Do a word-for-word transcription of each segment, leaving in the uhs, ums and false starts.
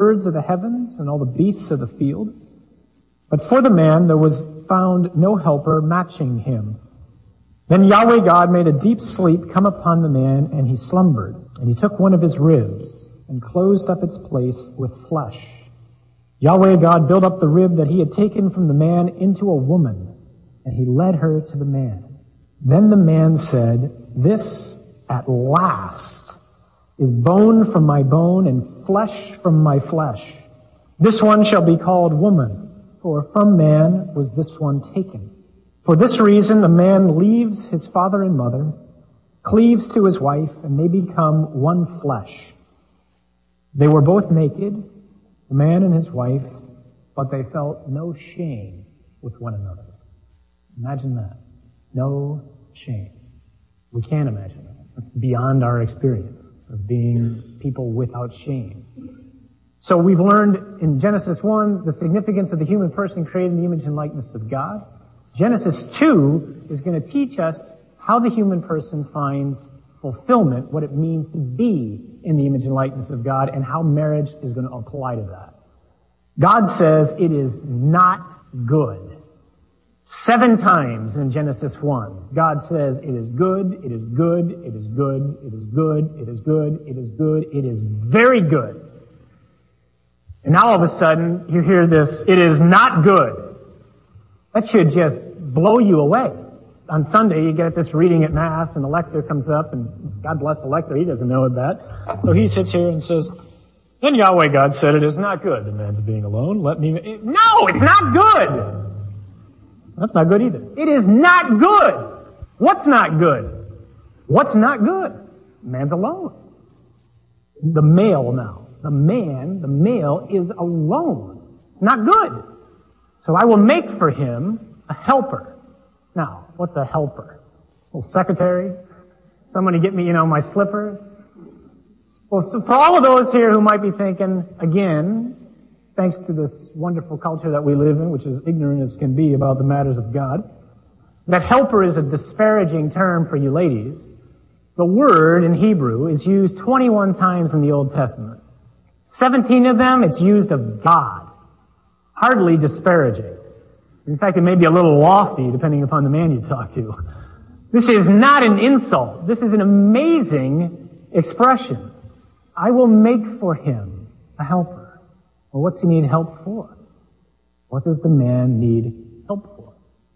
birds of the heavens and all the beasts of the field. But for the man there was found no helper matching him. Then Yahweh God made a deep sleep come upon the man, and he slumbered. And he took one of his ribs and closed up its place with flesh. Yahweh God built up the rib that he had taken from the man into a woman, and he led her to the man. Then the man said, "This at last is bone from my bone and flesh from my flesh. This one shall be called woman, for from man was this one taken. For this reason a man leaves his father and mother, cleaves to his wife, and they become one flesh. They were both naked, the man and his wife, but they felt no shame with one another." Imagine that. No shame. We can't imagine that. It's beyond our experience of being people without shame. So we've learned in Genesis one the significance of the human person created in the image and likeness of God. Genesis two is going to teach us how the human person finds fulfillment, what it means to be in the image and likeness of God, and how marriage is going to apply to that. God says it is not good. Seven times in Genesis one, God says it is good, it is good, it is good, it is good, it is good, it is good, it is very good. And now all of a sudden, you hear this, it is not good. That should just blow you away. On Sunday, you get this reading at Mass, and the lector comes up, and God bless the lector, he doesn't know that. So he sits here and says, "Then Yahweh God said, it is not good, the man's being alone. Let me..." No, it's not good! That's not good either. It is not good! What's not good? What's not good? Man's alone. The male now. The man, the male is alone. It's not good. So I will make for him a helper. Now, what's a helper? A little secretary? Somebody get me, you know, my slippers? Well, so for all of those here who might be thinking, again, thanks to this wonderful culture that we live in, which is ignorant as can be about the matters of God, that helper is a disparaging term for you ladies. The word in Hebrew is used twenty-one times in the Old Testament. seventeen of them, it's used of God. Hardly disparaging. In fact, it may be a little lofty depending upon the man you talk to. This is not an insult. This is an amazing expression. I will make for him a helper. Well, what's he need help for? What does the man need help for?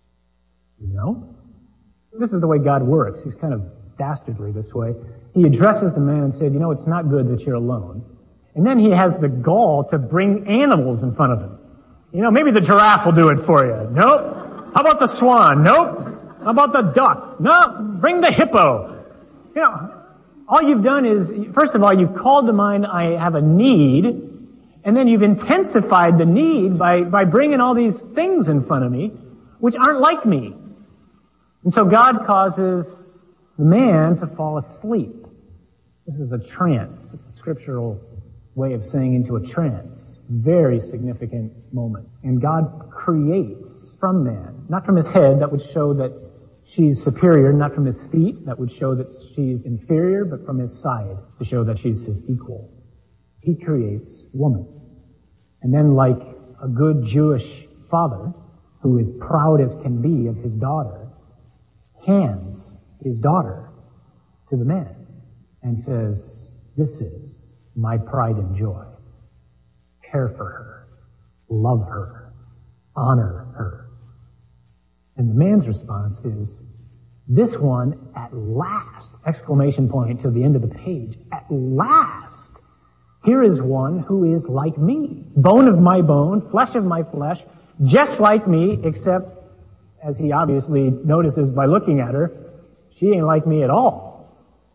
You know? This is the way God works. He's kind of dastardly this way. He addresses the man and said, you know, it's not good that you're alone. And then he has the gall to bring animals in front of him. You know, maybe the giraffe will do it for you. Nope. How about the swan? Nope. How about the duck? Nope. Bring the hippo. You know, all you've done is, first of all, you've called to mind, I have a need, and then you've intensified the need by, by bringing all these things in front of me, which aren't like me. And so God causes the man to fall asleep. This is a trance. It's a scriptural way of saying into a trance. Very significant moment. And God creates from man, not from his head, that would show that she's superior, not from his feet, that would show that she's inferior, but from his side, to show that she's his equal. He creates woman. And then, like a good Jewish father, who is proud as can be of his daughter, hands his daughter to the man and says, this is my pride and joy. Care for her, love her, honor her. And the man's response is, this one at last, exclamation point to the end of the page, at last, here is one who is like me, bone of my bone, flesh of my flesh, just like me, except, as he obviously notices by looking at her, she ain't like me at all.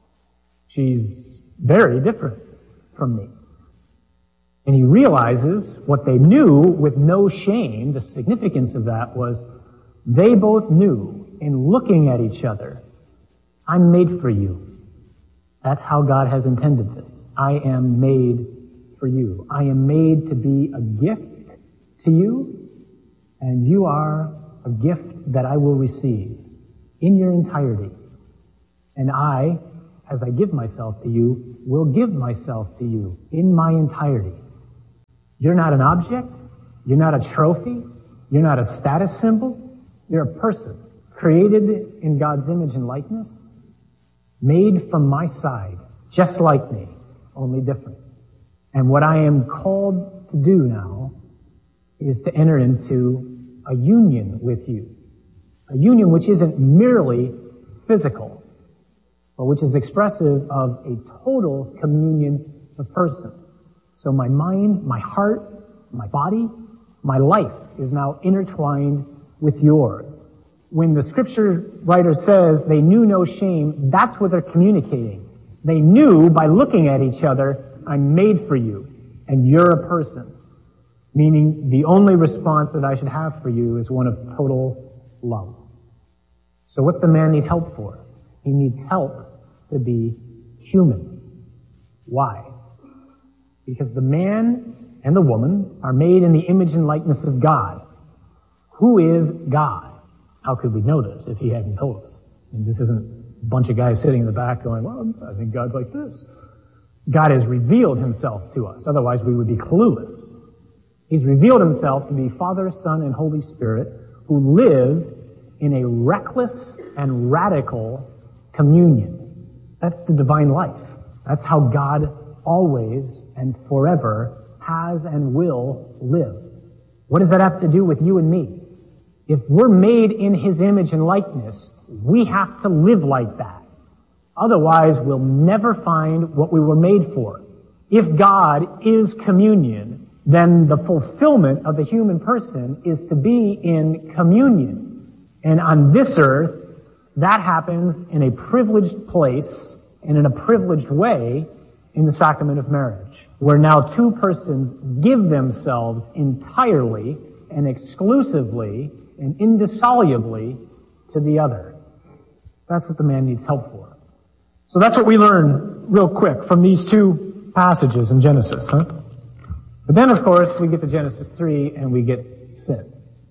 She's very different from me. And he realizes what they knew with no shame, the significance of that was they both knew in looking at each other, I'm made for you. That's how God has intended this. I am made for you. I am made to be a gift to you, and you are a gift that I will receive in your entirety. And I, as I give myself to you, will give myself to you in my entirety. You're not an object. You're not a trophy. You're not a status symbol. You're a person created in God's image and likeness, made from my side, just like me, only different. And what I am called to do now is to enter into a union with you. A union which isn't merely physical, but which is expressive of a total communion of person. So my mind, my heart, my body, my life is now intertwined with yours. When the scripture writer says they knew no shame, that's what they're communicating. They knew by looking at each other, I'm made for you, and you're a person. Meaning the only response that I should have for you is one of total love. So what's the man need help for? He needs help to be human. Why? Because the man and the woman are made in the image and likeness of God. Who is God? How could we know this if he hadn't told us? And this isn't a bunch of guys sitting in the back going, well, I think God's like this. God has revealed himself to us. Otherwise we would be clueless. He's revealed himself to be Father, Son, and Holy Spirit who live in a reckless and radical communion. That's the divine life. That's how God always and forever has and will live. What does that have to do with you and me? If we're made in his image and likeness, we have to live like that. Otherwise, we'll never find what we were made for. If God is communion, then the fulfillment of the human person is to be in communion. And on this earth, that happens in a privileged place and in a privileged way in the sacrament of marriage, where now two persons give themselves entirely and exclusively and indissolubly to the other. That's what the man needs help for. So that's what we learn real quick from these two passages in Genesis, huh? But then, of course, we get to Genesis three and we get sin.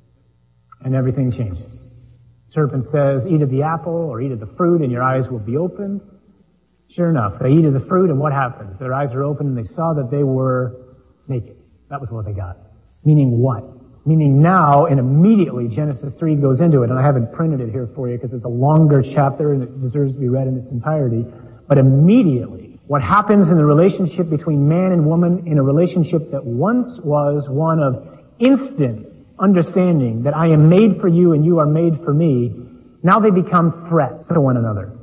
And everything changes. The serpent says, eat of the apple or eat of the fruit and your eyes will be opened. Sure enough, they eat of the fruit and what happens? Their eyes are open and they saw that they were naked. That was what they got. Meaning what? Meaning now, and immediately, Genesis three goes into it, and I haven't printed it here for you because it's a longer chapter and it deserves to be read in its entirety. But immediately, what happens in the relationship between man and woman in a relationship that once was one of instant understanding that I am made for you and you are made for me, now they become threats to one another.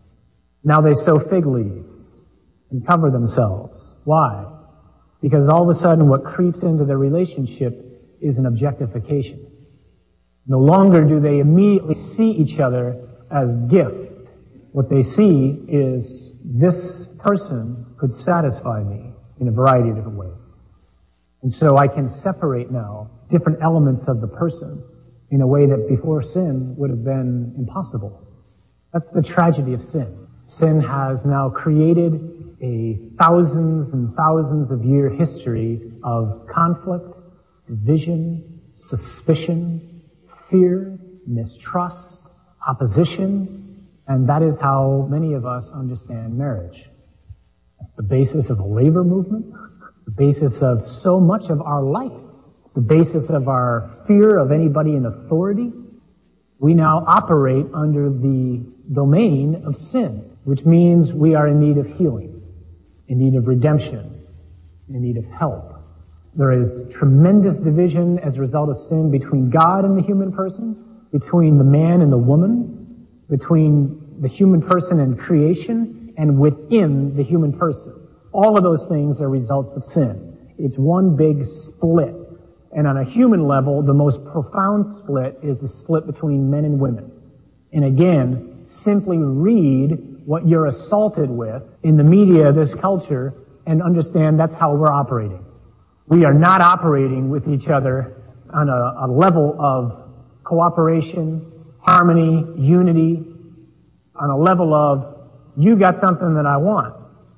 Now they sow fig leaves and cover themselves. Why? Because all of a sudden what creeps into their relationship is an objectification. No longer do they immediately see each other as gift. What they see is this person could satisfy me in a variety of different ways. And so I can separate now different elements of the person in a way that before sin would have been impossible. That's the tragedy of sin. Sin has now created a thousands and thousands of year history of conflict, division, suspicion, fear, mistrust, opposition, and that is how many of us understand marriage. That's the basis of the labor movement. It's the basis of so much of our life. It's the basis of our fear of anybody in authority. We now operate under the domain of sin, which means we are in need of healing, in need of redemption, in need of help. There is tremendous division as a result of sin between God and the human person, between the man and the woman, between the human person and creation, and within the human person. All of those things are results of sin. It's one big split. And on a human level, the most profound split is the split between men and women. And again, simply read what you're assaulted with in the media of this culture and understand that's how we're operating. We are not operating with each other on a, a level of cooperation, harmony, unity, on a level of, you got something that I want.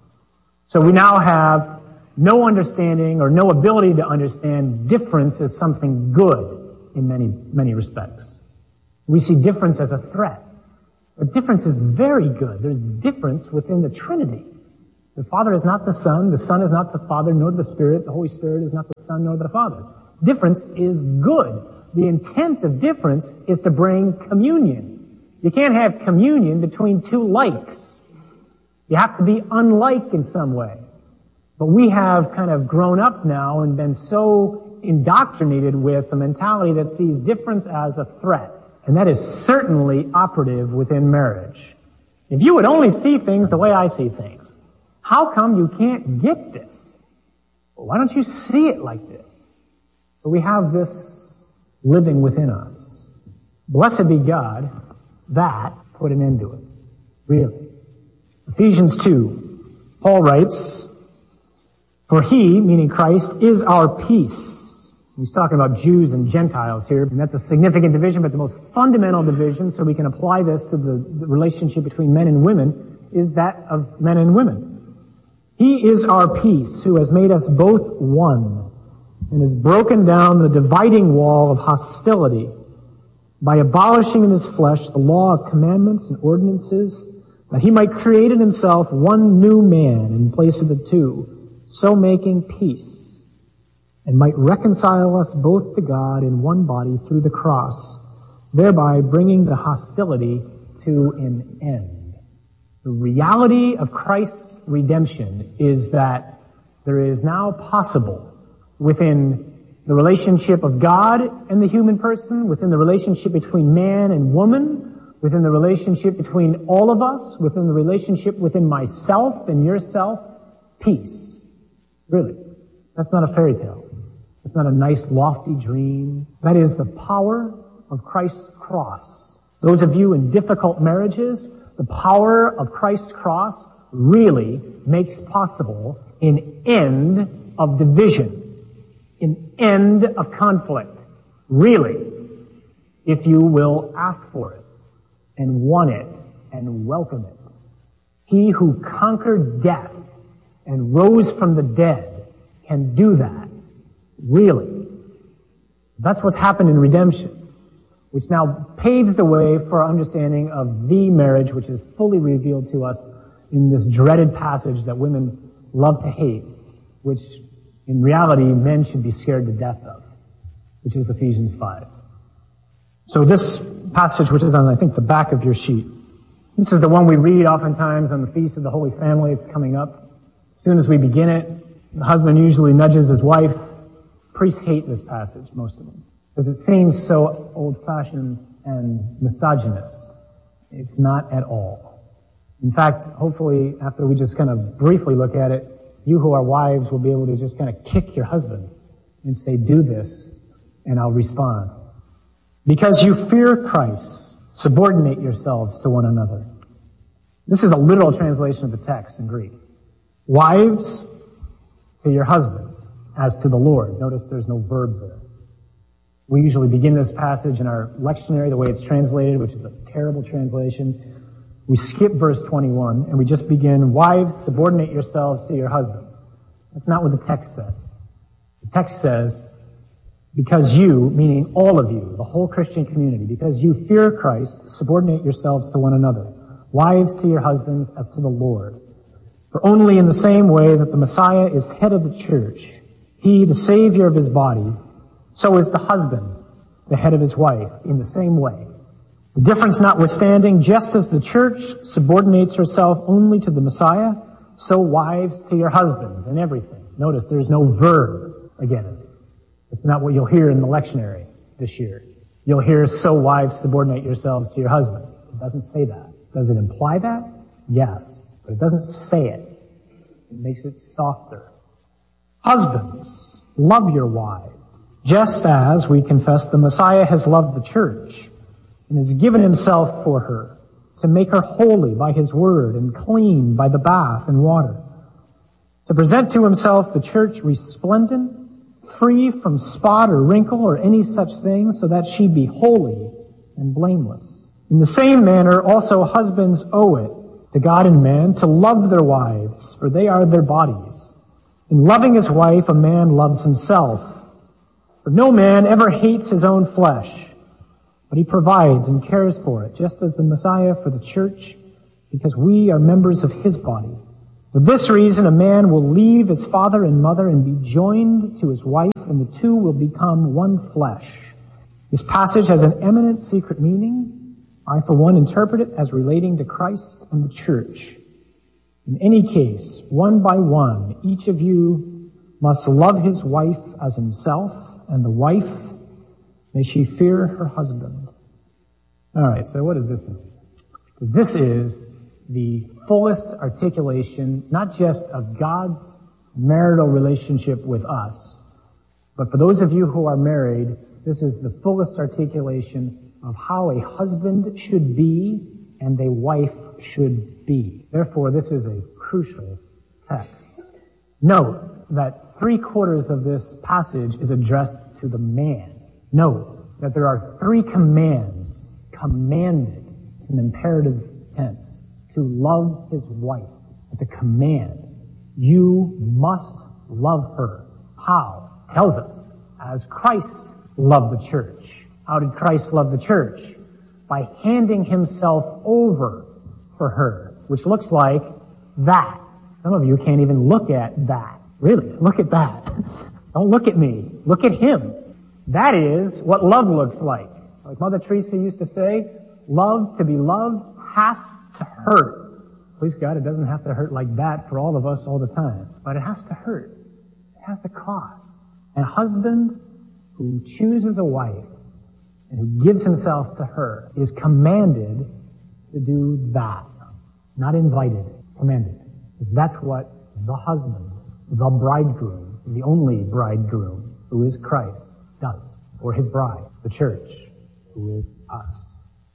So we now have no understanding or no ability to understand difference as something good in many, many respects. We see difference as a threat. But difference is very good. There's difference within the Trinity. The Father is not the Son, the Son is not the Father, nor the Spirit, the Holy Spirit is not the Son, nor the Father. Difference is good. The intent of difference is to bring communion. You can't have communion between two likes. You have to be unlike in some way. But we have kind of grown up now and been so indoctrinated with a mentality that sees difference as a threat. And that is certainly operative within marriage. If you would only see things the way I see things, how come you can't get this? Well, why don't you see it like this? So we have this living within us. Blessed be God, that put an end to it. Really. Ephesians two, Paul writes, "For he," meaning Christ, "is our peace." He's talking about Jews and Gentiles here, and that's a significant division, but the most fundamental division, so we can apply this to the, the relationship between men and women, is that of men and women. He is our peace, who has made us both one, and has broken down the dividing wall of hostility by abolishing in his flesh the law of commandments and ordinances, that he might create in himself one new man in place of the two, so making peace, and might reconcile us both to God in one body through the cross, thereby bringing the hostility to an end. The reality of Christ's redemption is that there is now possible within the relationship of God and the human person, within the relationship between man and woman, within the relationship between all of us, within the relationship within myself and yourself, peace. Really. That's not a fairy tale. It's not a nice lofty dream. That is the power of Christ's cross. Those of you in difficult marriages, the power of Christ's cross really makes possible an end of division, an end of conflict. Really, if you will ask for it and want it and welcome it. He who conquered death and rose from the dead can do that. Really. That's what's happened in redemption, which now paves the way for our understanding of the marriage, which is fully revealed to us in this dreaded passage that women love to hate, which in reality men should be scared to death of, which is Ephesians five. So this passage, which is on, I think, the back of your sheet, this is the one we read oftentimes on the Feast of the Holy Family. It's coming up. As soon as we begin it, the husband usually nudges his wife. Priests hate this passage, most of them, because it seems so old-fashioned and misogynist. It's not at all. In fact, hopefully, after we just kind of briefly look at it, you who are wives will be able to just kind of kick your husband and say, do this, and I'll respond. Because you fear Christ, subordinate yourselves to one another. This is a literal translation of the text in Greek. Wives, to your husbands, as to the Lord. Notice there's no verb there. We usually begin this passage in our lectionary the way it's translated, which is a terrible translation. We skip verse twenty-one and we just begin, wives, subordinate yourselves to your husbands. That's not what the text says. The text says, because you, meaning all of you, the whole Christian community, because you fear Christ, subordinate yourselves to one another. Wives to your husbands as to the Lord. For only in the same way that the Messiah is head of the church, he, the Savior of his body, so is the husband, the head of his wife, in the same way. The difference notwithstanding, just as the church subordinates herself only to the Messiah, so wives to your husbands in everything. Notice there's no verb again. It's not what you'll hear in the lectionary this year. You'll hear, so wives subordinate yourselves to your husbands. It doesn't say that. Does it imply that? Yes. But it doesn't say it. It makes it softer. Husbands, love your wives, just as we confess the Messiah has loved the church and has given himself for her to make her holy by his word and clean by the bath and water, to present to himself the church resplendent, free from spot or wrinkle or any such thing, so that she be holy and blameless. In the same manner also husbands owe it to God and man to love their wives, for they are their bodies. In loving his wife, a man loves himself. For no man ever hates his own flesh, but he provides and cares for it, just as the Messiah for the church, because we are members of his body. For this reason, a man will leave his father and mother and be joined to his wife, and the two will become one flesh. This passage has an eminent secret meaning. I, for one, interpret it as relating to Christ and the church. In any case, one by one, each of you must love his wife as himself, and the wife, may she fear her husband. All right, so what does this mean? Because this is the fullest articulation, not just of God's marital relationship with us, but for those of you who are married, this is the fullest articulation of how a husband should be and a wife should be. Therefore, this is a crucial text. Note that three quarters of this passage is addressed to the man. Note that there are three commands. Commanded. It's an imperative tense. To love his wife. It's a command. You must love her. How? Tells us. As Christ loved the church. How did Christ love the church? By handing himself over for her, which looks like that. Some of you can't even look at that. Really, look at that. Don't look at me. Look at him. That is what love looks like. Like Mother Teresa used to say, love, to be loved, has to hurt. Please God, it doesn't have to hurt like that for all of us all the time. But it has to hurt. It has to cost. And a husband who chooses a wife and who gives himself to her is commanded to do that. Not invited, commanded. Because that's what the husband, the bridegroom, the only bridegroom, who is Christ, does for his bride, the church, who is us.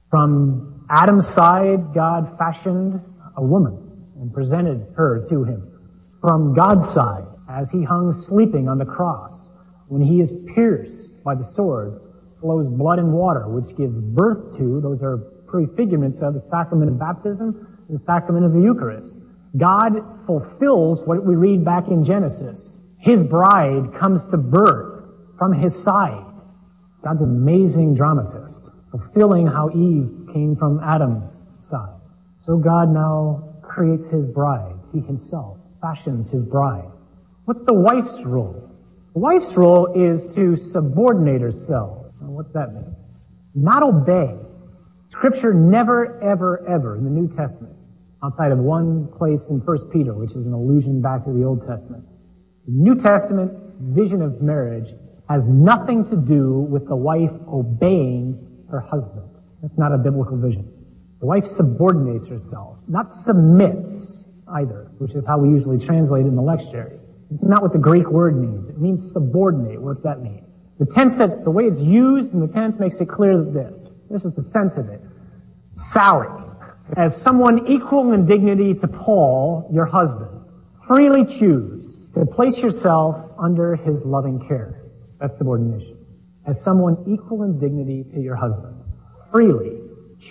From Adam's side, God fashioned a woman and presented her to him. From God's side, as he hung sleeping on the cross, when he is pierced by the sword, flows blood and water, which gives birth to, those are prefigurements of the sacrament of baptism and the sacrament of the Eucharist. God fulfills what we read back in Genesis. His bride comes to birth from his side. God's an amazing dramatist, fulfilling how Eve came from Adam's side. So God now creates his bride. He himself fashions his bride. What's the wife's role? The wife's role is to subordinate herself. Now, what's that mean? Not obey. Scripture never, ever, ever in the New Testament, outside of one place in First Peter, which is an allusion back to the Old Testament. The New Testament vision of marriage has nothing to do with the wife obeying her husband. That's not a biblical vision. The wife subordinates herself, not submits either, which is how we usually translate it in the lectionary. It's not what the Greek word means. It means subordinate. What's that mean? The tense that, the way it's used in the tense makes it clear that this, this is the sense of it. Sally, as someone equal in dignity to Paul, your husband, freely choose to place yourself under his loving care. That's subordination. As someone equal in dignity to your husband, freely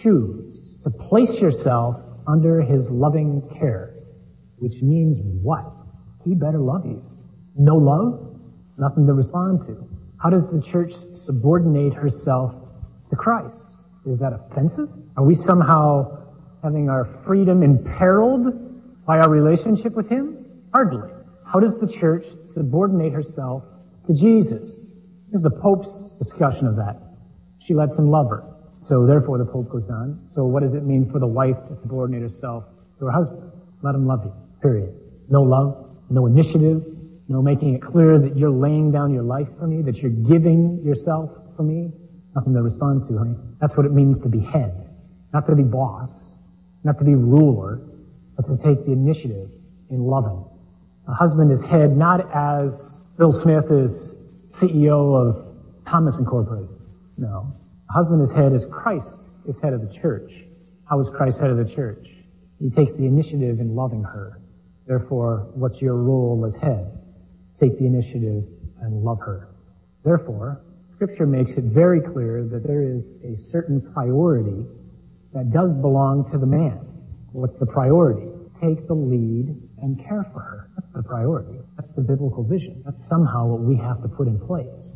choose to place yourself under his loving care. Which means what? He better love you. No love? Nothing to respond to. How does the church subordinate herself to Christ? Is that offensive? Are we somehow having our freedom imperiled by our relationship with him? Hardly. How does the church subordinate herself to Jesus? This is the Pope's discussion of that. She lets him love her. So therefore the Pope goes on. So what does it mean for the wife to subordinate herself to her husband? Let him love you. Period. No love, no initiative, no making it clear that you're laying down your life for me, that you're giving yourself for me. Nothing to respond to, honey. That's what it means to be head. Not to be boss, not to be ruler, but to take the initiative in loving. A husband is head not as Bill Smith is C E O of Thomas Incorporated. No. A husband is head as Christ is head of the church. How is Christ head of the church? He takes the initiative in loving her. Therefore, what's your role as head? Take the initiative and love her. Therefore, Scripture makes it very clear that there is a certain priority that does belong to the man. What's the priority? Take the lead and care for her. That's the priority. That's the biblical vision. That's somehow what we have to put in place.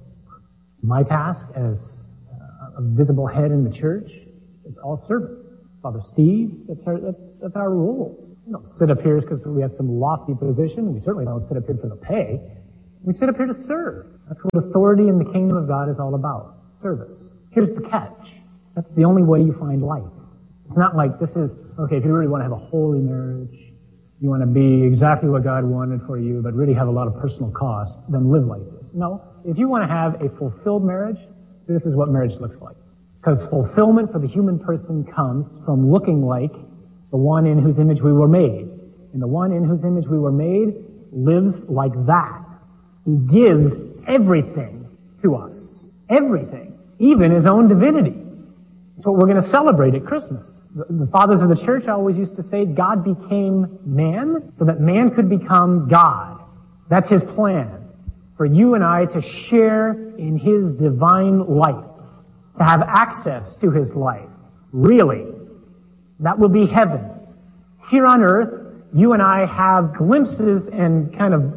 My task as a visible head in the church, it's all servant. Father Steve, that's our, that's, that's our role. We don't sit up here because we have some lofty position. We certainly don't sit up here for the pay. We sit up here to serve. That's what authority in the kingdom of God is all about. Service. Here's the catch. That's the only way you find life. It's not like this is, okay, if you really want to have a holy marriage, you want to be exactly what God wanted for you, but really have a lot of personal cost, then live like this. No. If you want to have a fulfilled marriage, this is what marriage looks like. Because fulfillment for the human person comes from looking like the one in whose image we were made. And the one in whose image we were made lives like that. He gives everything to us. Everything. Even his own divinity. That's what we're going to celebrate at Christmas. The, the fathers of the church always used to say God became man so that man could become God. That's his plan. For you and I to share in his divine life. To have access to his life. Really. That will be heaven. Here on earth, you and I have glimpses and kind of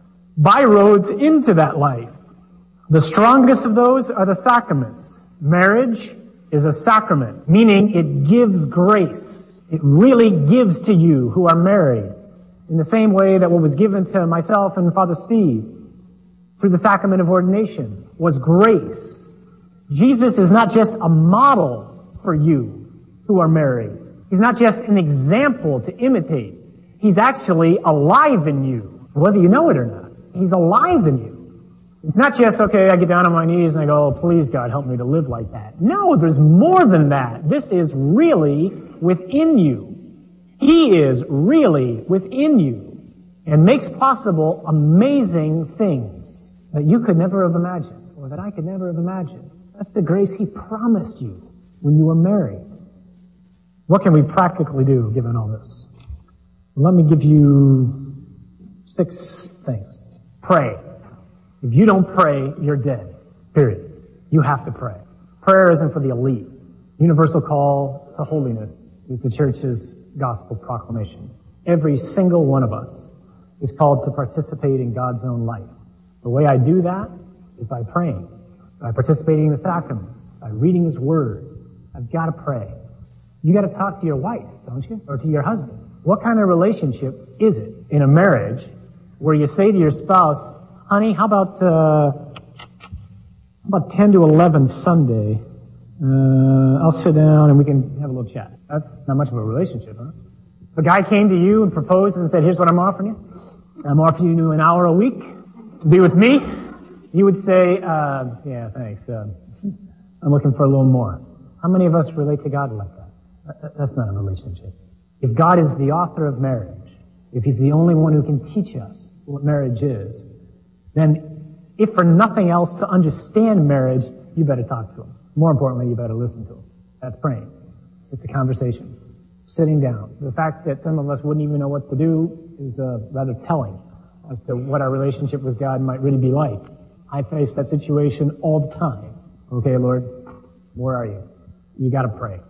byroads into that life. The strongest of those are the sacraments. Marriage is a sacrament, meaning it gives grace. It really gives to you who are married. In the same way that what was given to myself and Father Steve through the sacrament of ordination was grace. Jesus is not just a model for you who are married. He's not just an example to imitate. He's actually alive in you, whether you know it or not. He's alive in you. It's not just, okay, I get down on my knees and I go, oh, please, God, help me to live like that. No, there's more than that. This is really within you. He is really within you and makes possible amazing things that you could never have imagined or that I could never have imagined. That's the grace he promised you when you were married. What can we practically do given all this? Let me give you six things. Pray. If you don't pray, you're dead. Period. You have to pray. Prayer isn't for the elite. Universal call to holiness is the church's gospel proclamation. Every single one of us is called to participate in God's own life. The way I do that is by praying, by participating in the sacraments, by reading his word. I've got to pray. You got to talk to your wife, don't you? Or to your husband. What kind of relationship is it in a marriage where you say to your spouse, honey, how about, uh, how about ten to eleven Sunday? Uh, I'll sit down and we can have a little chat. That's not much of a relationship, huh? If a guy came to you and proposed and said, here's what I'm offering you. I'm offering you an hour a week to be with me. You would say, uh, yeah, thanks. Uh, I'm looking for a little more. How many of us relate to God like that? That's not a relationship. If God is the author of marriage, if he's the only one who can teach us what marriage is, then if for nothing else to understand marriage, you better talk to him. More importantly, you better listen to him. That's praying. It's just a conversation. Sitting down. The fact that some of us wouldn't even know what to do is uh, rather telling as to what our relationship with God might really be like. I face that situation all the time. Okay, Lord, where are you? You gotta pray.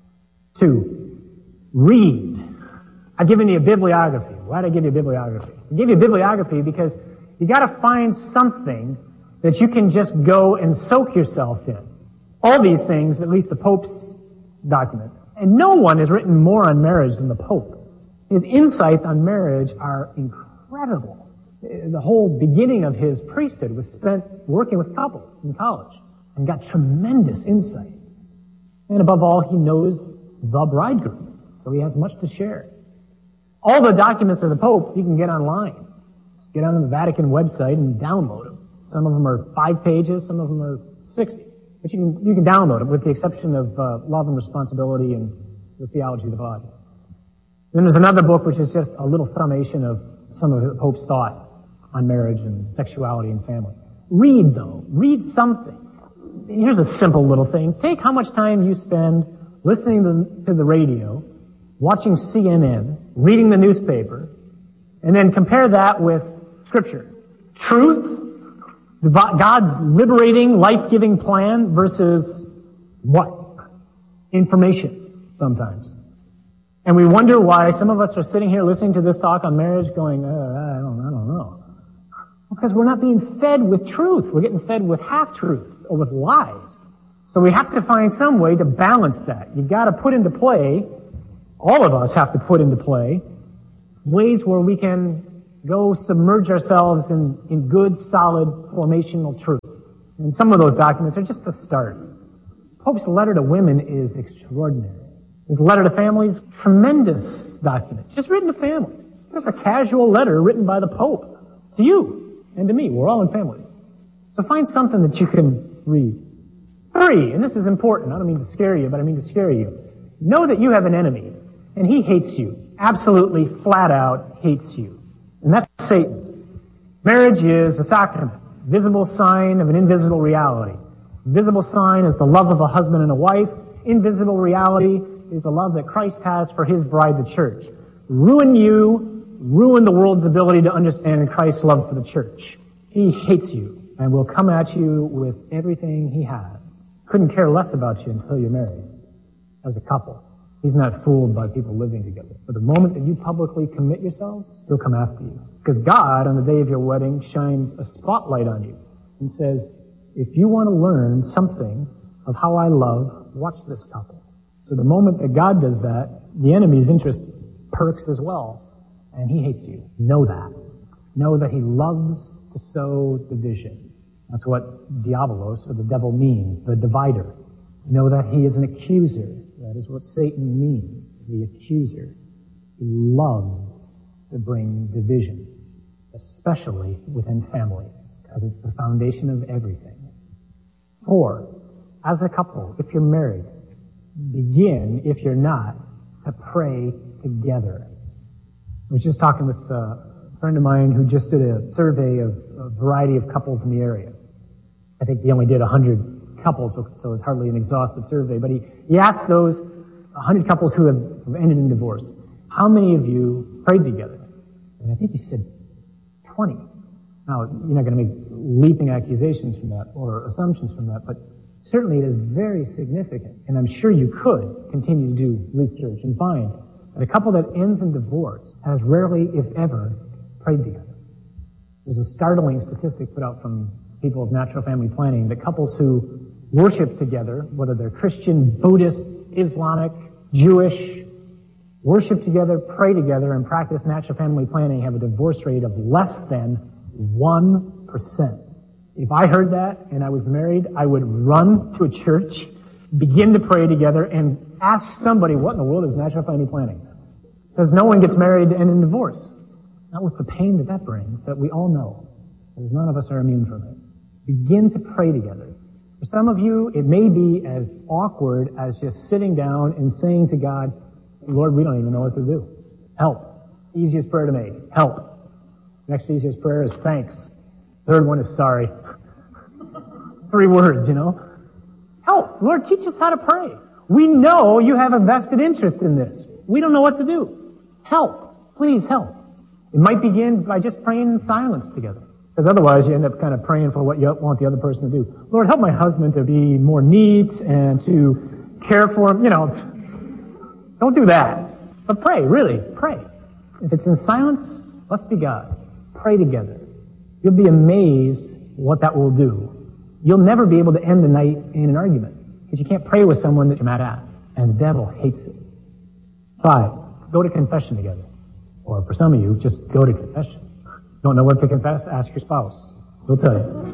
Two, read. I've given you a bibliography. Why did I give you a bibliography? I gave you a bibliography because you gotta find something that you can just go and soak yourself in. All these things, at least the Pope's documents. And no one has written more on marriage than the Pope. His insights on marriage are incredible. The whole beginning of his priesthood was spent working with couples in college and got tremendous insights. And above all, he knows the bridegroom. So he has much to share. All the documents of the Pope you can get online. Get on the Vatican website and download them. Some of them are five pages, some of them are sixty. But you can, you can download them with the exception of uh, Love and Responsibility and the Theology of the Body. Then there's another book which is just a little summation of some of the Pope's thought on marriage and sexuality and family. Read though. Read something. Here's a simple little thing. Take how much time you spend listening to, to the radio, watching C N N, reading the newspaper, and then compare that with Scripture. Truth, God's liberating, life-giving plan versus what? Information, sometimes. And we wonder why some of us are sitting here listening to this talk on marriage going, uh, I don't, I don't know. Because we're not being fed with truth. We're getting fed with half-truth or with lies. So we have to find some way to balance that. You've got to put into play, all of us have to put into play, ways where we can go submerge ourselves in, in good, solid, formational truth. And some of those documents are just a start. Pope's letter to women is extraordinary. His letter to families, tremendous document. Just written to families. It's just a casual letter written by the Pope to you and to me. We're all in families. So find something that you can read. Three, and this is important. I don't mean to scare you, but I mean to scare you. Know that you have an enemy, and he hates you. Absolutely, flat out hates you. And that's Satan. Marriage is a sacrament. Visible sign of an invisible reality. Visible sign is the love of a husband and a wife. Invisible reality is the love that Christ has for his bride, the church. Ruin you, ruin the world's ability to understand Christ's love for the church. He hates you and will come at you with everything he has. Couldn't care less about you until you're married as a couple. He's not fooled by people living together. But the moment that you publicly commit yourselves, he'll come after you. Because God, on the day of your wedding, shines a spotlight on you and says, if you want to learn something of how I love, watch this couple. So the moment that God does that, the enemy's interest perks as well, and he hates you. Know that. Know that he loves to sow division. That's what diabolos, or the devil, means, the divider. Know that he is an accuser. That is what Satan means, the accuser. He loves to bring division, especially within families, because it's the foundation of everything. Four, as a couple, if you're married, begin, if you're not, to pray together. I was just talking with a friend of mine who just did a survey of a variety of couples in the area. I think he only did one hundred couples, so it's hardly an exhaustive survey, but he, he asked those one hundred couples who have ended in divorce, how many of you prayed together? And I think he said twenty. Now, you're not going to make leaping accusations from that or assumptions from that, but certainly it is very significant. And I'm sure you could continue to do research and find that a couple that ends in divorce has rarely, if ever, prayed together. There's a startling statistic put out from people of natural family planning that couples who worship together, whether they're Christian, Buddhist, Islamic, Jewish, worship together, pray together, and practice natural family planning have a divorce rate of less than one percent. If I heard that and I was married, I would run to a church, begin to pray together, and ask somebody, what in the world is natural family planning? Because no one gets married and in divorce. Not with the pain that that brings, that we all know. Because none of us are immune from it. Begin to pray together. For some of you, it may be as awkward as just sitting down and saying to God, Lord, we don't even know what to do. Help. Easiest prayer to make. Help. Next easiest prayer is thanks. Third one is sorry. Three words, you know. Help. Lord, teach us how to pray. We know you have a vested interest in this. We don't know what to do. Help. Please help. It might begin by just praying in silence together. Because otherwise you end up kind of praying for what you want the other person to do. Lord, help my husband to be more neat and to care for him. You know, don't do that. But pray, really, pray. If it's in silence, let's be God. Pray together. You'll be amazed what that will do. You'll never be able to end the night in an argument because you can't pray with someone that you're mad at. And the devil hates it. Five, go to confession together. Or for some of you, just go to confession. Don't know what to confess? Ask your spouse. He'll tell you.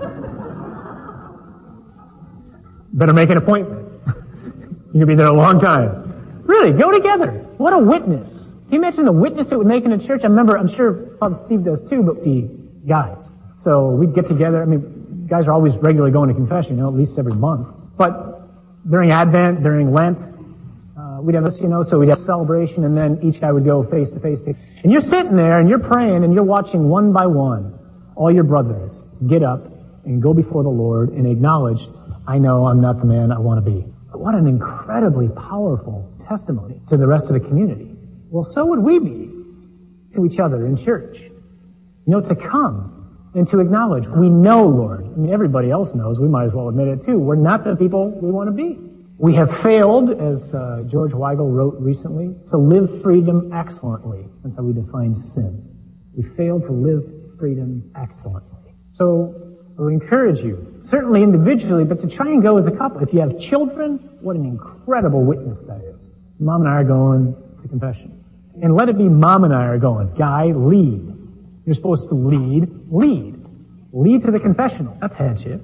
Better make an appointment. You'll be there a long time. Really, go together. What a witness. Can you imagine the witness it would make in a church? I remember, I'm sure Father Steve does too, but the guys. So we'd get together. I mean, guys are always regularly going to confession, you know, at least every month. But during Advent, during Lent, uh, we'd have this, you know, so we'd have a celebration, and then each guy would go face to face. And you're sitting there, and you're praying, and you're watching one by one all your brothers get up and go before the Lord and acknowledge, I know I'm not the man I want to be. But what an incredibly powerful testimony to the rest of the community. Well, so would we be to each other in church. You know, to come and to acknowledge, we know, Lord. I mean, everybody else knows. We might as well admit it too. We're not the people we want to be. We have failed, as uh, George Weigel wrote recently, to live freedom excellently. That's how we define sin. We failed to live freedom excellently. So I would encourage you, certainly individually, but to try and go as a couple. If you have children, what an incredible witness that is. Mom and I are going to confession. And let it be Mom and I are going, Guy, lead. You're supposed to lead, lead. Lead to the confessional. That's headship.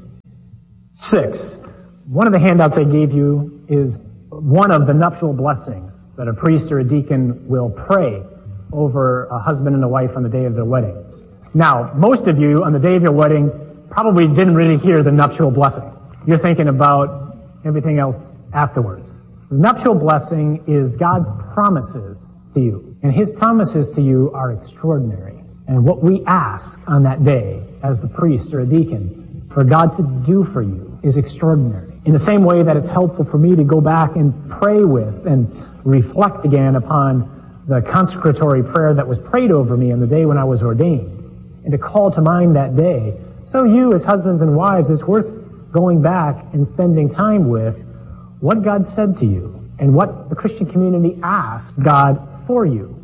Six, one of the handouts I gave you is one of the nuptial blessings that a priest or a deacon will pray over a husband and a wife on the day of their wedding. Now, most of you on the day of your wedding probably didn't really hear the nuptial blessing. You're thinking about everything else afterwards. The nuptial blessing is God's promises to you. And His promises to you are extraordinary. And what we ask on that day as the priest or a deacon for God to do for you is extraordinary. In the same way that it's helpful for me to go back and pray with and reflect again upon the consecratory prayer that was prayed over me on the day when I was ordained, and to call to mind that day. So you, as husbands and wives, it's worth going back and spending time with what God said to you and what the Christian community asked God for you.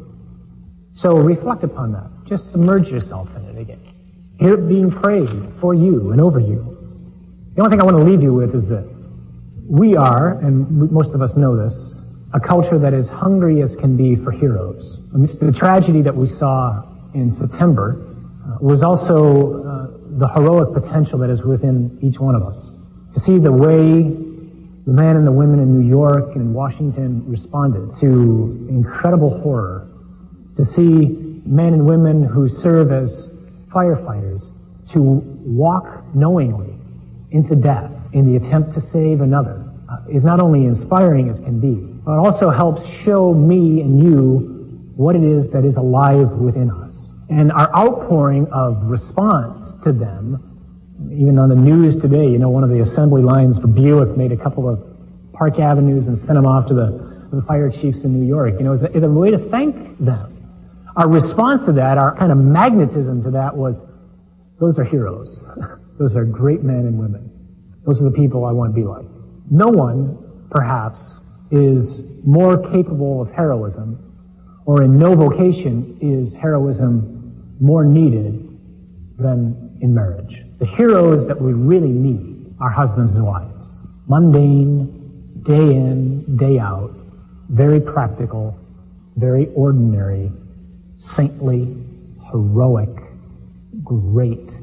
So reflect upon that. Just submerge yourself in it again. Hear it being prayed for you and over you. The only thing I want to leave you with is this. We are, and most of us know this, a culture that is hungry as can be for heroes. Amidst the tragedy that we saw in September uh, was also uh, the heroic potential that is within each one of us. To see the way the men and the women in New York and in Washington responded to incredible horror. To see men and women who serve as firefighters to walk knowingly into death in the attempt to save another uh, is not only inspiring as can be, but also helps show me and you what it is that is alive within us. And our outpouring of response to them, even on the news today, you know, one of the assembly lines for Buick made a couple of Park Avenues and sent them off to the, the fire chiefs in New York, you know, is a, is a way to thank them. Our response to that, our kind of magnetism to that was, those are heroes. Those are great men and women. Those are the people I want to be like. No one, perhaps, is more capable of heroism, or in no vocation is heroism more needed than in marriage. The heroes that we really need are husbands and wives. Mundane, day in, day out, very practical, very ordinary, saintly, heroic, great,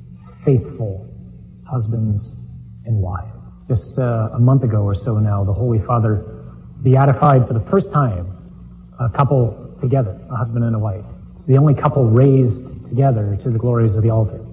faithful husbands and wives. Just uh, a month ago or so now, the Holy Father beatified for the first time a couple together, a husband and a wife. It's the only couple raised together to the glories of the altar.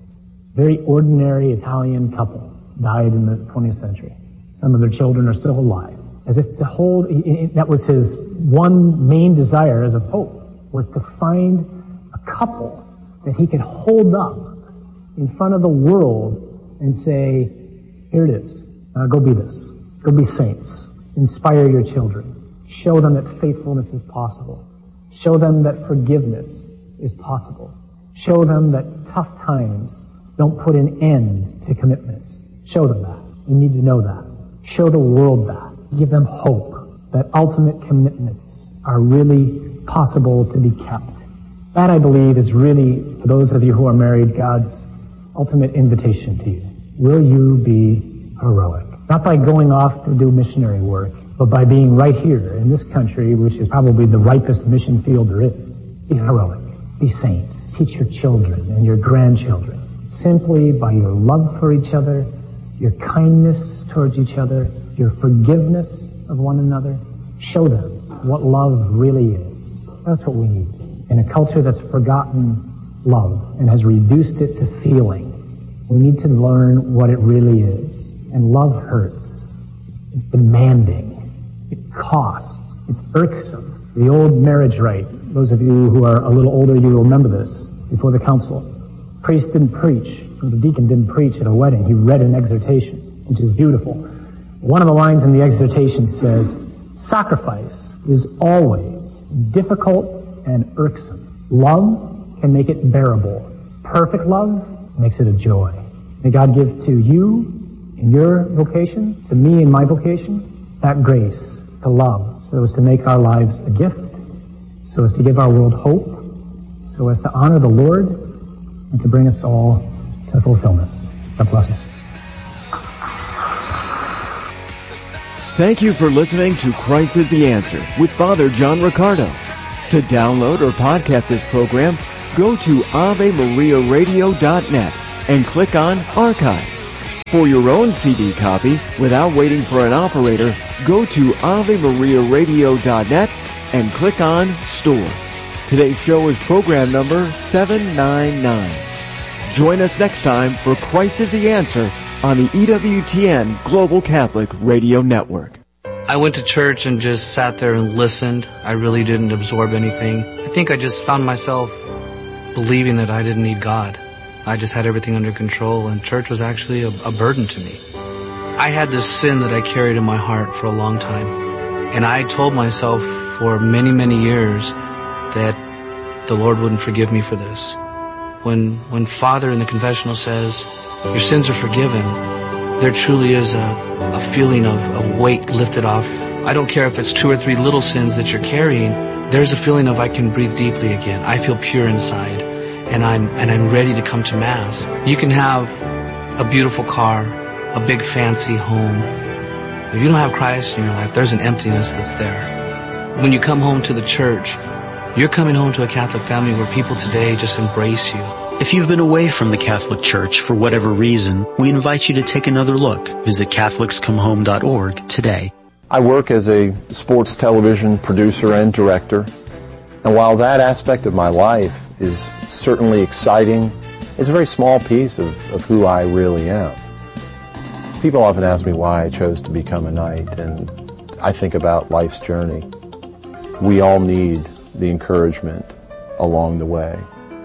Very ordinary Italian couple, died in the twentieth century. Some of their children are still alive. As if to hold, that was his one main desire as a pope, was to find a couple that he could hold up in front of the world and say, here it is. Uh, go be this. Go be saints. Inspire your children. Show them that faithfulness is possible. Show them that forgiveness is possible. Show them that tough times don't put an end to commitments. Show them that. You need to know that. Show the world that. Give them hope that ultimate commitments are really possible to be kept. That, I believe, is really, for those of you who are married, God's ultimate invitation to you. Will you be heroic? Not by going off to do missionary work, but by being right here in this country, which is probably the ripest mission field there is. Be heroic. Be saints. Teach your children and your grandchildren simply by your love for each other, your kindness towards each other, your forgiveness of one another. Show them what love really is. That's what we need. In a culture that's forgotten love and has reduced it to feeling, we need to learn what it really is. And love hurts. It's demanding. It costs. It's irksome. The old marriage rite, those of you who are a little older, you will remember this, before the council. The priest didn't preach, or the deacon didn't preach at a wedding. He read an exhortation, which is beautiful. One of the lines in the exhortation says, sacrifice is always difficult and irksome. Love can make it bearable. Perfect love makes it a joy. May God give to you in your vocation, to me in my vocation, that grace to love, so as to make our lives a gift, so as to give our world hope, so as to honor the Lord, and to bring us all to fulfillment. God bless you. Thank you for listening to Christ is the Answer with Father John Riccardo. To download or podcast this program, go to ave maria radio dot net and click on Archive. For your own C D copy, without waiting for an operator, go to ave maria radio dot net and click on Store. Today's show is program number seven ninety-nine. Join us next time for Christ is the Answer on the E W T N Global Catholic Radio Network. I went to church and just sat there and listened. I really didn't absorb anything. I think I just found myself believing that I didn't need God. I just had everything under control, and church was actually a, a burden to me. I had this sin that I carried in my heart for a long time, and I told myself for many, many years that the Lord wouldn't forgive me for this. When when Father in the confessional says, your sins are forgiven, there truly is a, a feeling of, of weight lifted off. I don't care if it's two or three little sins that you're carrying, there's a feeling of I can breathe deeply again. I feel pure inside, and I'm and I'm ready to come to Mass. You can have a beautiful car, a big fancy home. If you don't have Christ in your life, there's an emptiness that's there. When you come home to the church, you're coming home to a Catholic family where people today just embrace you. If you've been away from the Catholic Church for whatever reason, we invite you to take another look. Visit Catholics Come Home dot org today. I work as a sports television producer and director, and while that aspect of my life is certainly exciting, it's a very small piece of, of who I really am. People often ask me why I chose to become a knight, and I think about life's journey. We all need the encouragement along the way.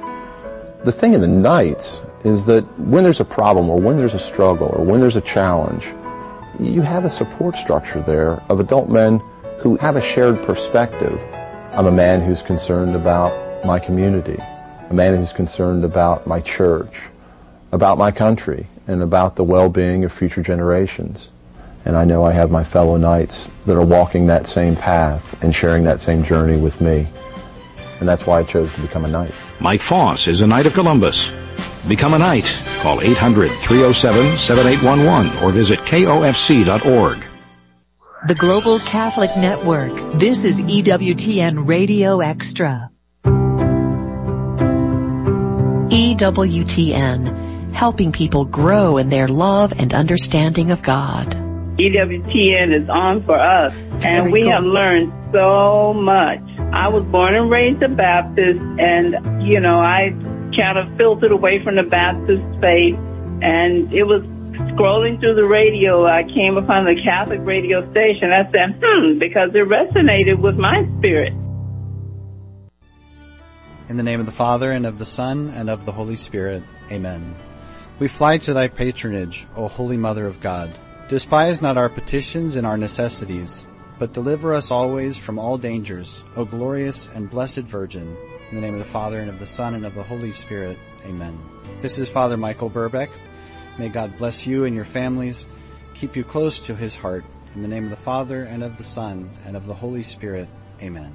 The thing in the Knights is that when there's a problem or when there's a struggle or when there's a challenge, you have a support structure there of adult men who have a shared perspective. I'm a man who's concerned about my community, a man who's concerned about my church, about my country, and about the well-being of future generations. And I know I have my fellow Knights that are walking that same path and sharing that same journey with me. And that's why I chose to become a Knight. Mike Foss is a Knight of Columbus. Become a Knight. Call eight hundred, three oh seven, seven eight one one or visit K O F C dot org. The Global Catholic Network. This is E W T N Radio Extra. E W T N, helping people grow in their love and understanding of God. E W T N is on for us, and Very we cool. have learned so much. I was born and raised a Baptist, and, you know, I kind of filtered away from the Baptist faith, and it was scrolling through the radio, I came upon the Catholic radio station. I said, hmm, because it resonated with my spirit. In the name of the Father, and of the Son, and of the Holy Spirit. Amen. We fly to thy patronage, O Holy Mother of God. Despise not our petitions and our necessities, but deliver us always from all dangers, O glorious and blessed Virgin. In the name of the Father, and of the Son, and of the Holy Spirit. Amen. This is Father Michael Burbeck. May God bless you and your families, keep you close to his heart. In the name of the Father, and of the Son, and of the Holy Spirit. Amen.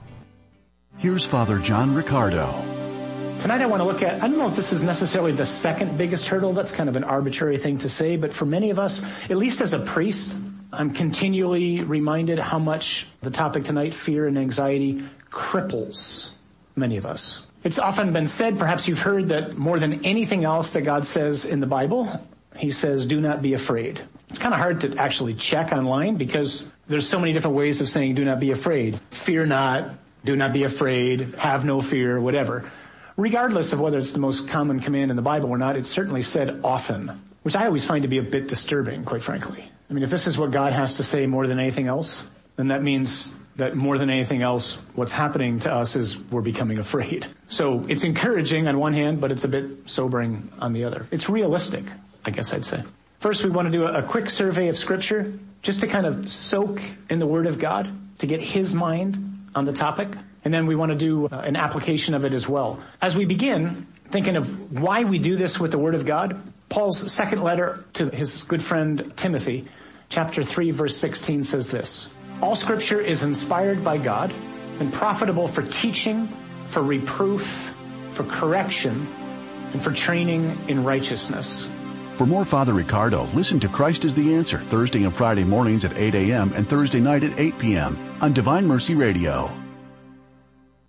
Here's Father John Riccardo. Tonight I want to look at, I don't know if this is necessarily the second biggest hurdle. That's kind of an arbitrary thing to say, but for many of us, at least as a priest, I'm continually reminded how much the topic tonight, fear and anxiety, cripples many of us. It's often been said, perhaps you've heard, that more than anything else that God says in the Bible, he says, do not be afraid. It's kind of hard to actually check online because there's so many different ways of saying do not be afraid. Fear not, do not be afraid, have no fear, whatever. Regardless of whether it's the most common command in the Bible or not, it's certainly said often, which I always find to be a bit disturbing, quite frankly. I mean, if this is what God has to say more than anything else, then that means that more than anything else, what's happening to us is we're becoming afraid. So it's encouraging on one hand, but it's a bit sobering on the other. It's realistic, I guess I'd say. First, we want to do a quick survey of Scripture, just to kind of soak in the Word of God, to get His mind on the topic. And then we want to do an application of it as well. As we begin, thinking of why we do this with the Word of God, Paul's second letter to his good friend Timothy, chapter three, verse sixteen says this: all Scripture is inspired by God and profitable for teaching, for reproof, for correction, and for training in righteousness. For more Father Riccardo, listen to Christ is the Answer Thursday and Friday mornings at eight a.m. and Thursday night at eight p.m. on Divine Mercy Radio.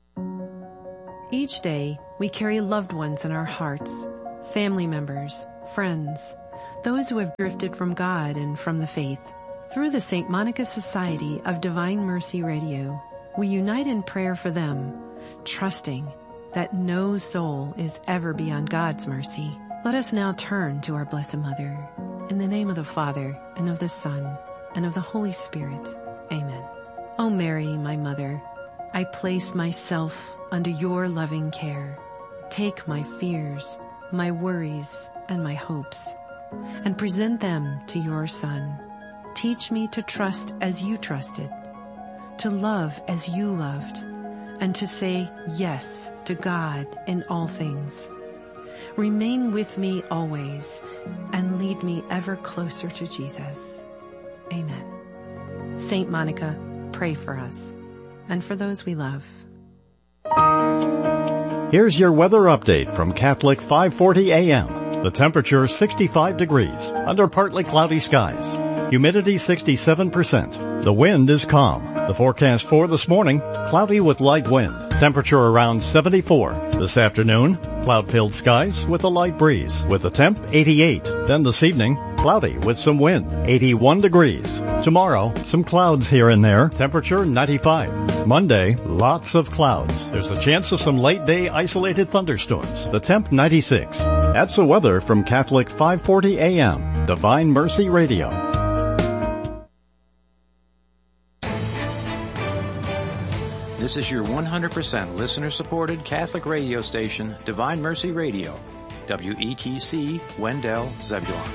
Each day, we carry loved ones in our hearts, family members, friends, those who have drifted from God and from the faith. Through the Saint Monica Society of Divine Mercy Radio, we unite in prayer for them, trusting that no soul is ever beyond God's mercy. Let us now turn to our Blessed Mother. In the name of the Father, and of the Son, and of the Holy Spirit. Amen. O Mary, my Mother, I place myself under your loving care. Take my fears, my worries, and my hopes, and present them to your Son. Teach me to trust as you trusted, to love as you loved, and to say yes to God in all things. Remain with me always, and lead me ever closer to Jesus. Amen. Saint Monica, pray for us, and for those we love. Here's your weather update from Catholic five forty A M. The temperature sixty-five degrees, under partly cloudy skies. Humidity sixty-seven percent. The wind is calm. The forecast for this morning, cloudy with light wind. Temperature around seventy-four. This afternoon, cloud-filled skies with a light breeze, with a temp eighty-eight. Then this evening, cloudy with some wind, eighty-one degrees. Tomorrow, some clouds here and there, temperature ninety-five. Monday, lots of clouds. There's a chance of some late-day isolated thunderstorms. The temp ninety-six. That's the weather from Catholic five forty A M, Divine Mercy Radio. This is your one hundred percent listener-supported Catholic radio station, Divine Mercy Radio, W E T C, Wendell, Zebulon.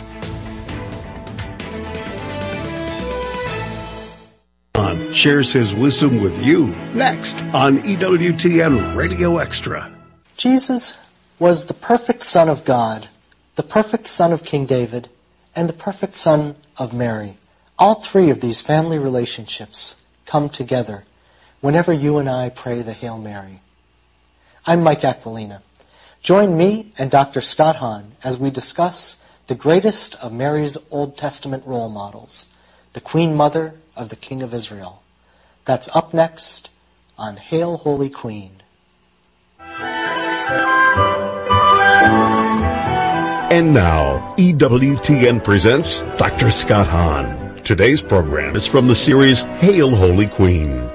Shares his wisdom with you next on E W T N Radio Extra. Jesus was the perfect Son of God, the perfect Son of King David, and the perfect Son of Mary. All three of these family relationships come together whenever you and I pray the Hail Mary. I'm Mike Aquilina. Join me and Doctor Scott Hahn as we discuss the greatest of Mary's Old Testament role models, the Queen Mother of the King of Israel. That's up next on Hail Holy Queen. And now, E W T N presents Doctor Scott Hahn. Today's program is from the series Hail Holy Queen.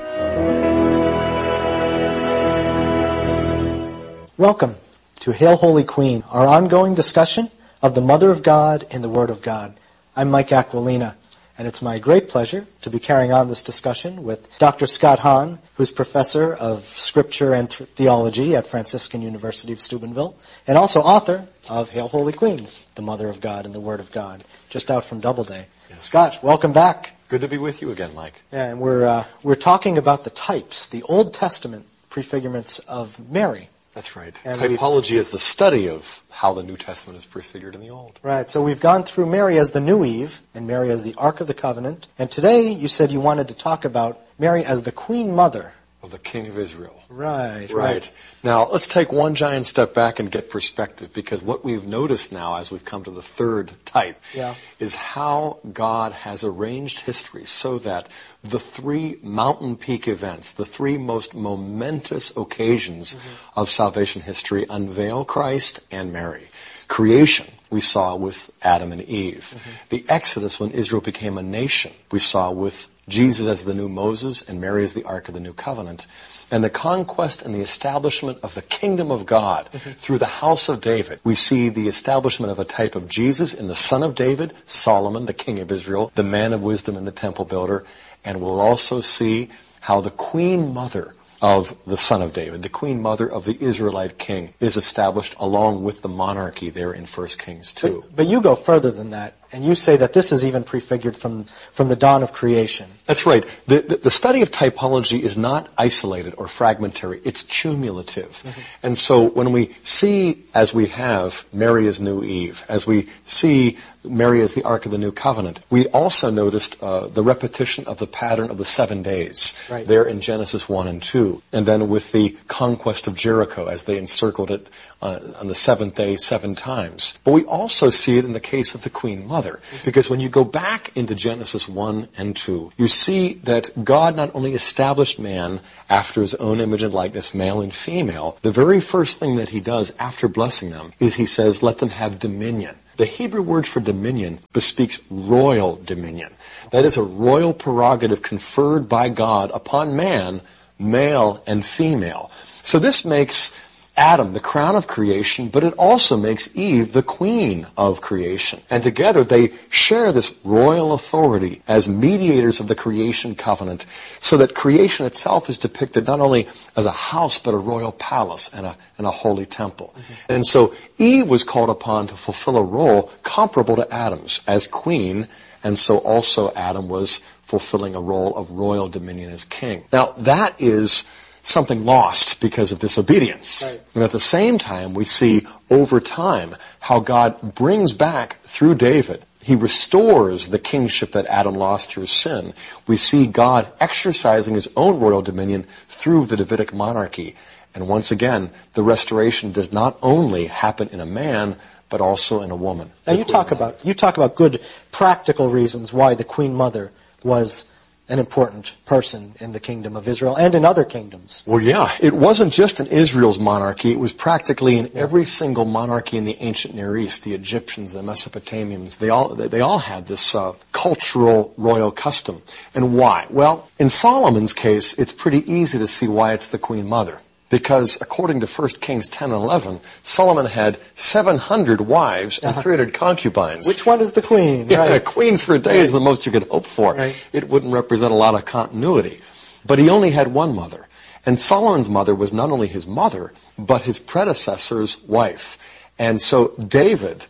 Welcome to Hail Holy Queen, our ongoing discussion of the Mother of God in the Word of God. I'm Mike Aquilina, and it's my great pleasure to be carrying on this discussion with Doctor Scott Hahn, who's professor of Scripture and th- Theology at Franciscan University of Steubenville, and also author of Hail Holy Queen, the Mother of God in the Word of God, just out from Doubleday. Yes. Scott, welcome back. Good to be with you again, Mike. Yeah, and we're uh, we're talking about the types, the Old Testament prefigurements of Mary. That's right. And typology is the study of how the New Testament is prefigured in the Old. Right. So we've gone through Mary as the new Eve and Mary as the Ark of the Covenant. And today you said you wanted to talk about Mary as the Queen Mother of the King of Israel. Right, right. Right. Now, let's take one giant step back and get perspective, because what we've noticed now as we've come to the third type yeah. is how God has arranged history so that the three mountain peak events, the three most momentous occasions mm-hmm. of salvation history, unveil Christ and Mary. Creation, we saw with Adam and Eve. Mm-hmm. The Exodus, when Israel became a nation, we saw with Jesus as the new Moses and Mary as the Ark of the New Covenant. And the conquest and the establishment of the kingdom of God mm-hmm. through the house of David. We see the establishment of a type of Jesus in the son of David, Solomon, the king of Israel, the man of wisdom and the temple builder. And we'll also see how the Queen Mother of the son of David, the Queen Mother of the Israelite king, is established along with the monarchy there in First Kings two. But, but you go further than that, and you say that this is even prefigured from from the dawn of creation. That's right. The, the, the study of typology is not isolated or fragmentary. It's cumulative. Mm-hmm. And so when we see, as we have, Mary as New Eve, as we see Mary as the Ark of the New Covenant, we also noticed uh, the repetition of the pattern of the seven days right. there in Genesis one and two. And then with the conquest of Jericho as they encircled it uh, on the seventh day seven times. But we also see it in the case of the Queen Mother. mother. Because when you go back into Genesis one and two, you see that God not only established man after his own image and likeness, male and female, the very first thing that he does after blessing them is he says, let them have dominion. The Hebrew word for dominion bespeaks royal dominion. That is a royal prerogative conferred by God upon man, male and female. So this makes Adam the crown of creation, but it also makes Eve the queen of creation. And together they share this royal authority as mediators of the creation covenant, so that creation itself is depicted not only as a house, but a royal palace and a, and a holy temple. Mm-hmm. And so Eve was called upon to fulfill a role comparable to Adam's as queen, and so also Adam was fulfilling a role of royal dominion as king. Now that is something lost because of disobedience. Right. And at the same time, we see over time how God brings back through David. He restores the kingship that Adam lost through sin. We see God exercising his own royal dominion through the Davidic monarchy. And once again, the restoration does not only happen in a man, but also in a woman. Now you talk about you talk about good practical reasons why the Queen Mother was an important person in the kingdom of Israel and in other kingdoms. Well, yeah. It wasn't just in Israel's monarchy. It was practically in yeah. every single monarchy in the ancient Near East. The Egyptians, the Mesopotamians, they all, they all had this uh, cultural royal custom. And why? Well, in Solomon's case, it's pretty easy to see why it's the Queen Mother. Because according to First Kings ten and eleven, Solomon had seven hundred wives and three hundred concubines. Which one is the queen? Yeah, right. a queen for a day right. is the most you could hope for. Right. It wouldn't represent a lot of continuity. But he only had one mother. And Solomon's mother was not only his mother, but his predecessor's wife. And so David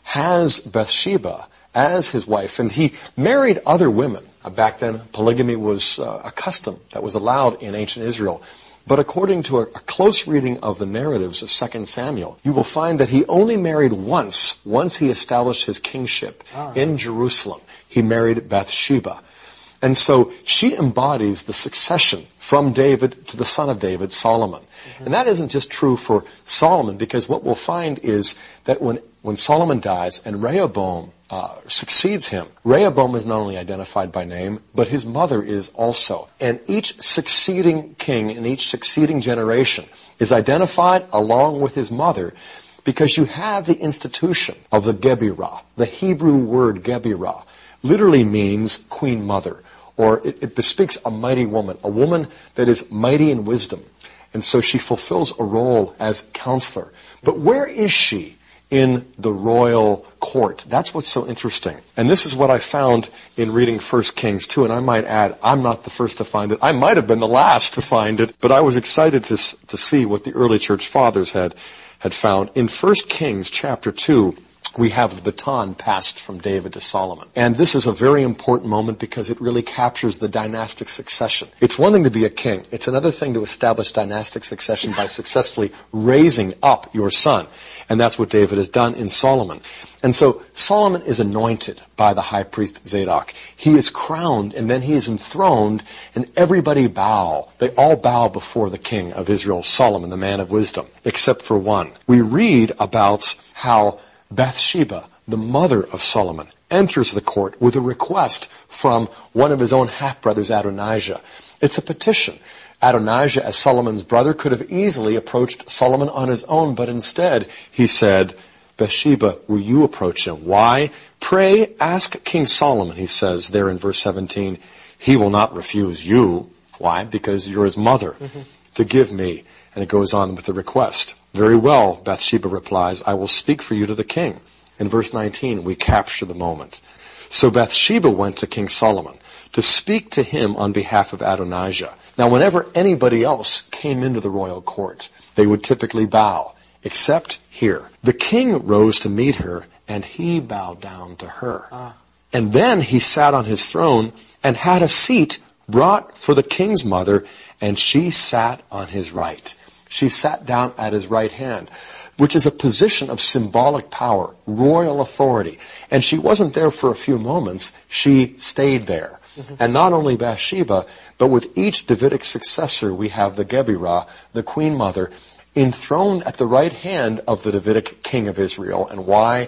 has Bathsheba as his wife, and he married other women. Back then, polygamy was uh, a custom that was allowed in ancient Israel. But according to a, a close reading of the narratives of Second Samuel, you will find that he only married once, once he established his kingship ah. in Jerusalem. He married Bathsheba. And so she embodies the succession from David to the son of David, Solomon. Mm-hmm. And that isn't just true for Solomon, because what we'll find is that when, when Solomon dies and Rehoboam Uh, succeeds him, Rehoboam is not only identified by name, but his mother is also. And each succeeding king in each succeeding generation is identified along with his mother, because you have the institution of the Gebirah. The Hebrew word Gebirah literally means queen mother, or it, it bespeaks a mighty woman, a woman that is mighty in wisdom. And so she fulfills a role as counselor. But where is she in the royal court? That's what's so interesting. And this is what I found in reading First Kings two, and I might add, I'm not the first to find it. I might have been the last to find it, but I was excited to to see what the early church fathers had had found. In First Kings chapter two, we have the baton passed from David to Solomon. And this is a very important moment because it really captures the dynastic succession. It's one thing to be a king. It's another thing to establish dynastic succession by successfully raising up your son. And that's what David has done in Solomon. And so Solomon is anointed by the high priest Zadok. He is crowned, and then he is enthroned, and everybody bow. They all bow before the king of Israel, Solomon, the man of wisdom, except for one. We read about how Bathsheba, the mother of Solomon, enters the court with a request from one of his own half-brothers, Adonijah. It's a petition. Adonijah, as Solomon's brother, could have easily approached Solomon on his own, but instead he said, Bathsheba, will you approach him? Why? Pray, ask King Solomon, he says there in verse seventeen. He will not refuse you. Why? Because you're his mother. Mm-hmm. To give me. And it goes on with the request. Very well, Bathsheba replies, I will speak for you to the king. In verse nineteen, we capture the moment. So Bathsheba went to King Solomon to speak to him on behalf of Adonijah. Now, whenever anybody else came into the royal court, they would typically bow, except here. The king rose to meet her, and he bowed down to her. Ah. And then he sat on his throne and had a seat brought for the king's mother, and she sat on his right. She sat down at his right hand, which is a position of symbolic power, royal authority. And she wasn't there for a few moments. She stayed there. Mm-hmm. And not only Bathsheba, but with each Davidic successor, we have the Gebirah, the queen mother, enthroned at the right hand of the Davidic king of Israel. And why?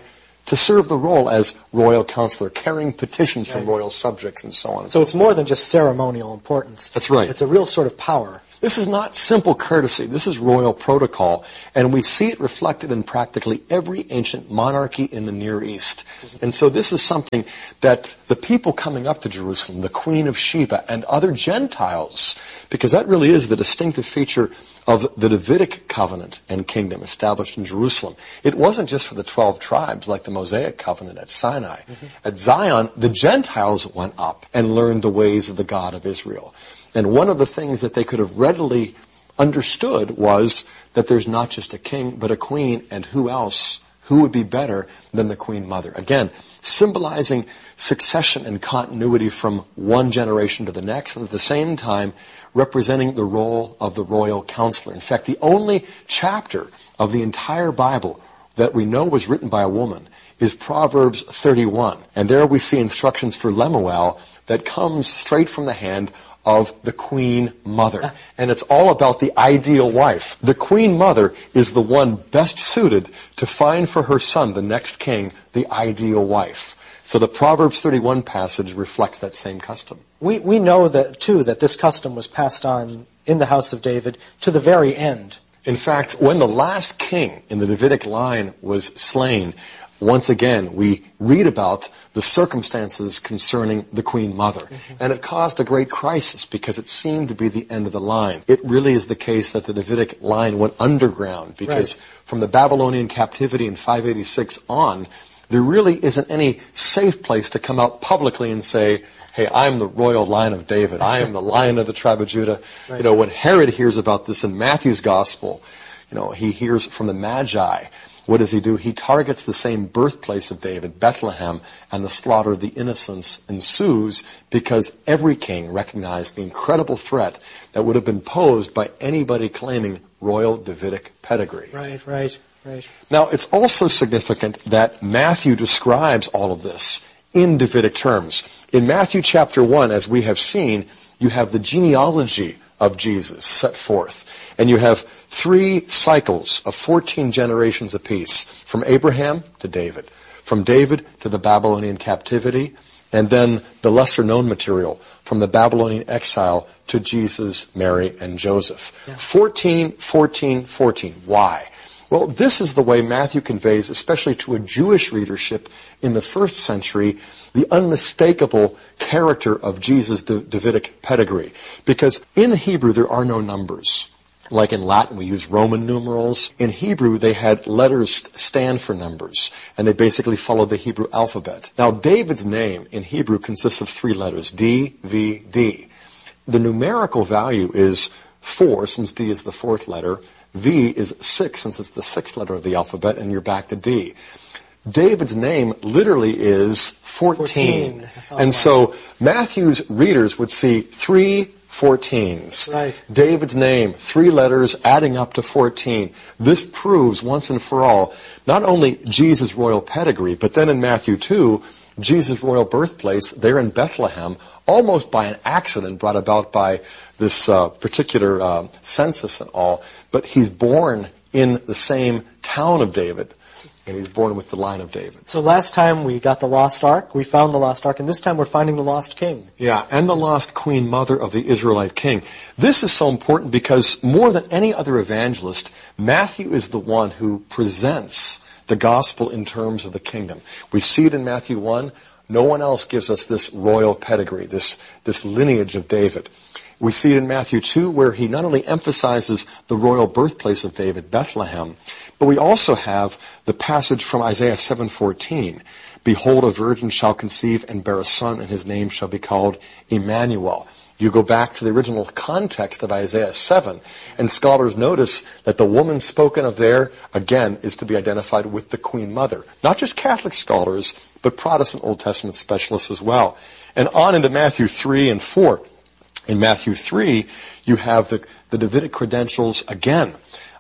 to serve the role as royal counselor, carrying petitions from royal subjects and so on. And so, so it's more than just ceremonial importance. That's right. It's a real sort of power. This is not simple courtesy. This is royal protocol, and we see it reflected in practically every ancient monarchy in the Near East. And so this is something that the people coming up to Jerusalem, the Queen of Sheba, and other Gentiles, because that really is the distinctive feature of the Davidic covenant and kingdom established in Jerusalem. It wasn't just for the twelve tribes like the Mosaic covenant at Sinai. Mm-hmm. At Zion, the Gentiles went up and learned the ways of the God of Israel. And one of the things that they could have readily understood was that there's not just a king, but a queen, and who else, who would be better than the Queen Mother? Again, symbolizing succession and continuity from one generation to the next, and at the same time representing the role of the royal counselor. In fact, the only chapter of the entire Bible that we know was written by a woman is Proverbs thirty-one. And there we see instructions for Lemuel that comes straight from the hand of the Queen Mother. And it's all about the ideal wife. The Queen Mother is the one best suited to find for her son, the next king, the ideal wife. So the Proverbs thirty-one passage reflects that same custom. We we know that too that this custom was passed on in the house of David to the very end. In fact, when the last king in the Davidic line was slain, once again, we read about the circumstances concerning the Queen Mother. Mm-hmm. And it caused a great crisis because it seemed to be the end of the line. It really is the case that the Davidic line went underground because right. from the Babylonian captivity in five eighty-six on, there really isn't any safe place to come out publicly and say, hey, I'm the royal line of David. I am the Lion of the tribe of Judah. Right. You know, when Herod hears about this in Matthew's gospel, you know, he hears from the Magi. What does he do? He targets the same birthplace of David, Bethlehem, and the slaughter of the innocents ensues because every king recognized the incredible threat that would have been posed by anybody claiming royal Davidic pedigree. Right, right, right. Now, it's also significant that Matthew describes all of this in Davidic terms. In Matthew chapter one, as we have seen, you have the genealogy of Jesus set forth. And you have three cycles of fourteen generations apiece, from Abraham to David, from David to the Babylonian captivity, and then the lesser-known material, from the Babylonian exile to Jesus, Mary, and Joseph. Yeah. fourteen, fourteen, fourteen. Why? Well, this is the way Matthew conveys, especially to a Jewish readership in the first century, the unmistakable character of Jesus' Davidic pedigree. Because in Hebrew, there are no numbers. Like in Latin, we use Roman numerals. In Hebrew, they had letters stand for numbers, and they basically followed the Hebrew alphabet. Now, David's name in Hebrew consists of three letters, D, V, D. The numerical value is four, since D is the fourth letter. V is six, since it's the sixth letter of the alphabet, and you're back to D. David's name literally is fourteen. fourteen. Oh, and so Matthew's readers would see three fourteens. Right. David's name, three letters adding up to fourteen. This proves once and for all not only Jesus' royal pedigree, but then in Matthew two, Jesus' royal birthplace there in Bethlehem, almost by an accident brought about by this uh, particular uh, census and all, but he's born in the same town of David, and he's born with the line of David. So last time we got the lost ark, we found the lost ark, and this time we're finding the lost king. Yeah, and the lost queen mother of the Israelite king. This is so important because more than any other evangelist, Matthew is the one who presents the gospel in terms of the kingdom. We see it in Matthew one. No one else gives us this royal pedigree, this, this lineage of David. We see it in Matthew two, where he not only emphasizes the royal birthplace of David, Bethlehem, but we also have the passage from Isaiah seven fourteen. Behold, a virgin shall conceive and bear a son, and his name shall be called Emmanuel. You go back to the original context of Isaiah seven, and scholars notice that the woman spoken of there, again, is to be identified with the Queen Mother. Not just Catholic scholars, but Protestant Old Testament specialists as well. And on into Matthew three and four. In Matthew three, you have the, the Davidic credentials again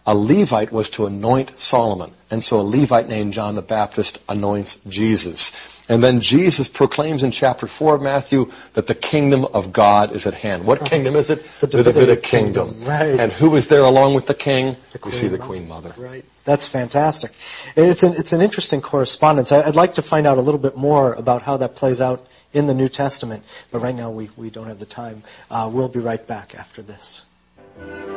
a Levite was to anoint Solomon. And so a Levite named John the Baptist anoints Jesus. And then Jesus proclaims in chapter four of Matthew that the kingdom of God is at hand. What kingdom is it? The The Davidic Davidic kingdom. kingdom, right. And who is there along with the king? The We see the Queen Queen Mother. Right. That's fantastic. It's an, it's an interesting correspondence. I, I'd like to find out a little bit more about how that plays out in the New Testament. But right now we, we don't have the time. Uh, we'll be right back after this.